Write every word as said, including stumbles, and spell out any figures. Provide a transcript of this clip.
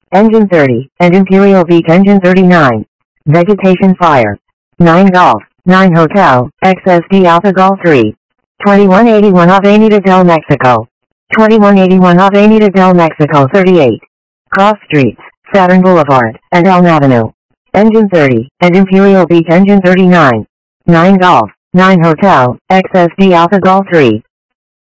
Engine thirty, and Imperial Beach Engine thirty-nine. Vegetation Fire. nine Golf, nine Hotel, X S D Alpha Golf three. twenty-one eighty-one Avenida del Mexico. twenty-one eighty-one Avenida del Mexico thirty-eight. Cross Streets, Saturn Boulevard, and Elm Avenue. Engine thirty, and Imperial Beach Engine thirty-nine. nine Golf, nine Hotel, X S D Alpha Golf three.